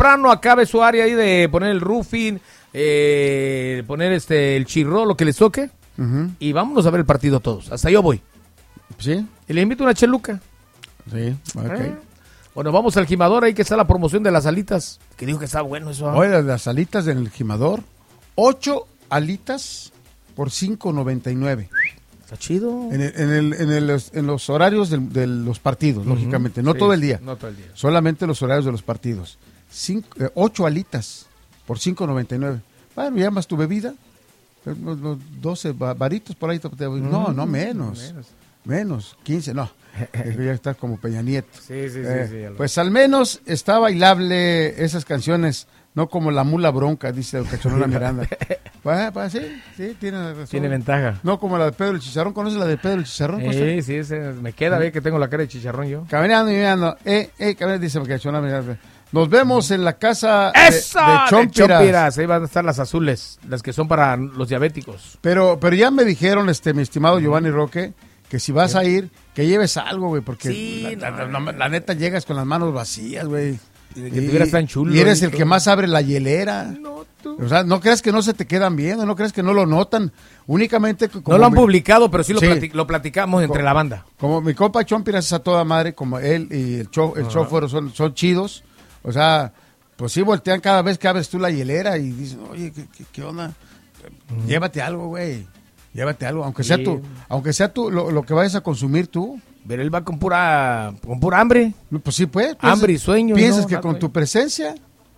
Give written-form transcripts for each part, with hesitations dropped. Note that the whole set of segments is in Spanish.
temprano acabe su área ahí de poner el roofing, poner el chirro, lo que les toque, y vámonos a ver el partido todos. Hasta yo voy. ¿Sí? Y le invito una cheluca. Sí, ok. Bueno, vamos al Jimador, ahí que está la promoción de las alitas. Que digo que está bueno eso. Oye, las alitas del Jimador, 8 alitas por $5.99. Está chido. En los horarios de los partidos, lógicamente. No todo el día. No todo el día. Solamente los horarios de los partidos. 8 alitas por $5.99. Bueno, llamas tu bebida. 12 varitos por ahí. No, menos. 15, no. Ya está como Peña Nieto. Sí. Pues al menos está bailable esas canciones, no como La Mula Bronca, dice el Cachorrón Miranda. Sí, tiene razón. Tiene ventaja. No como la de Pedro el Chicharrón. ¿Conoces la de Pedro el Chicharrón? Sí, me queda bien que tengo la cara de chicharrón yo. Caminando y mirando. Caminando, dice el Cachorrón Miranda. Nos vemos en la casa de Chompiras. Ahí van a estar las azules, las que son para los diabéticos. Pero ya me dijeron, mi estimado Giovanni Roque, que si vas a ir, que lleves algo, güey, porque la neta llegas con las manos vacías, güey. Que tuvieras tan chulo. Y eres el que más abre la hielera. No, tú. O sea, no creas que no se te quedan viendo, no creas que no lo notan. Únicamente... No lo han publicado, pero sí lo platicamos entre la banda. Como mi compa Chompiras es a toda madre, como él y el chofer son chidos. O sea, pues sí voltean cada vez que abres tú la hielera y dicen, oye, ¿qué onda? Llévate algo, güey. Llévate algo, aunque sea tú lo que vayas a consumir tú. Pero él va con pura hambre. Pues sí, pues. Hambre y sueño. ¿Piensas que con tu presencia?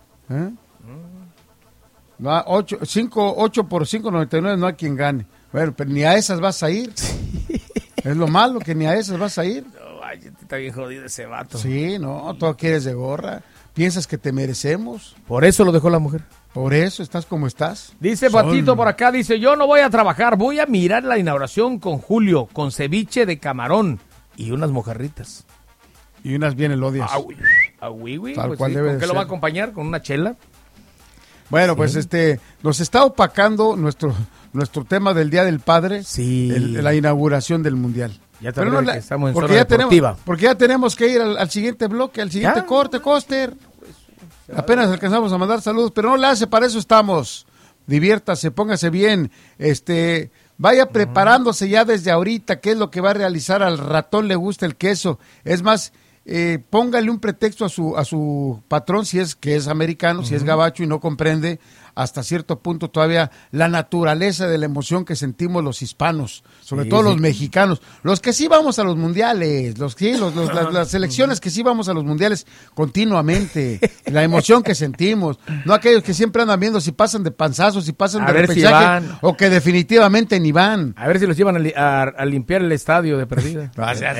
8 por $5.99 no hay quien gane. Bueno, pero ni a esas vas a ir. Es lo malo, que ni a esas vas a ir. No, está bien jodido ese vato. Sí, no, todo quieres de gorra. ¿Piensas que te merecemos? Por eso lo dejó la mujer. Por eso estás como estás. Dice Patito por acá, dice, yo no voy a trabajar, voy a mirar la inauguración con Julio, con ceviche de camarón y unas mojarritas. Y unas bien elodias. Tal pues cual sí, ¿con qué lo va a acompañar? ¿Con una chela? Bueno, pues nos está opacando nuestro tema del Día del Padre, la inauguración del Mundial. Ya también que estamos en zona deportiva. Porque ya tenemos que ir al siguiente bloque, al siguiente corte, Coster. Apenas alcanzamos a mandar saludos, pero no le hace, para eso estamos. Diviértase, póngase bien, vaya preparándose ya desde ahorita qué es lo que va a realizar. Al ratón le gusta el queso. Es más, póngale un pretexto a su patrón, si es que es americano, si es gabacho y no comprende hasta cierto punto todavía la naturaleza de la emoción que sentimos los hispanos, sobre todo los mexicanos, los que sí vamos a los mundiales, las selecciones que sí vamos a los mundiales continuamente, la emoción que sentimos, no aquellos que siempre andan viendo si pasan de panzazos, si pasan de repechaje, o que definitivamente ni van. A ver si los llevan a limpiar el estadio de perdida.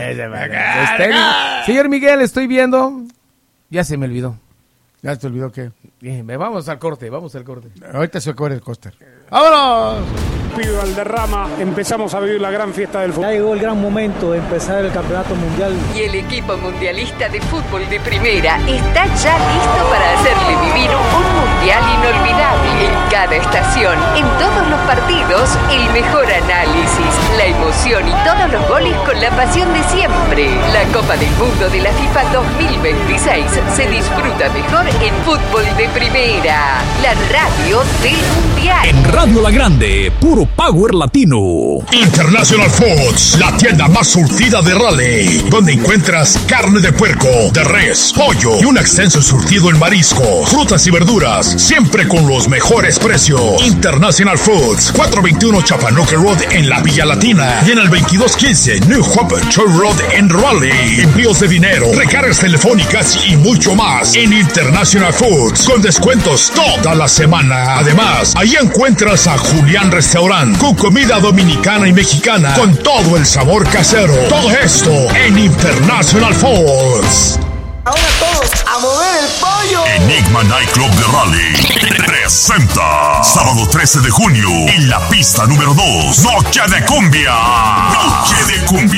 Señor Miguel, estoy viendo, ya se me olvidó. ¿Ya te olvidó qué? Vamos al corte. Ahorita se corre el Coster. ¡Vámonos! Pido Valderrama, empezamos a vivir la gran fiesta del fútbol. Ya llegó el gran momento de empezar el campeonato mundial. Y el equipo mundialista de fútbol de primera está ya listo para hacerle vivir un mundial inolvidable. En cada estación, en todos los partidos, el mejor análisis, la emoción y todos los goles con la pasión de siempre. La Copa del Mundo de la FIFA 2026 se disfruta mejor en fútbol de primera. La radio del mundial. En Radio La Grande, puro power latino. International Foods, la tienda más surtida de Raleigh, donde encuentras carne de puerco, de res, pollo y un extenso surtido en mariscos, frutas y verduras, siempre con los mejores precios. International Foods, 421 Chapanuque Road en la Villa Latina y en el 2215 New Hope Church Road en Raleigh. Envíos de dinero, recargas telefónicas y mucho más en International Foods, con descuentos toda la semana. Además, ahí encuentras a Julián Restaurant con comida dominicana y mexicana con todo el sabor casero. Todo esto en International Foods. Ahora todos a mover el pollo. Enigma Nightclub de Raleigh presenta sábado 13 de junio en la pista número 2, Noche de Cumbia. Noche de Cumbia.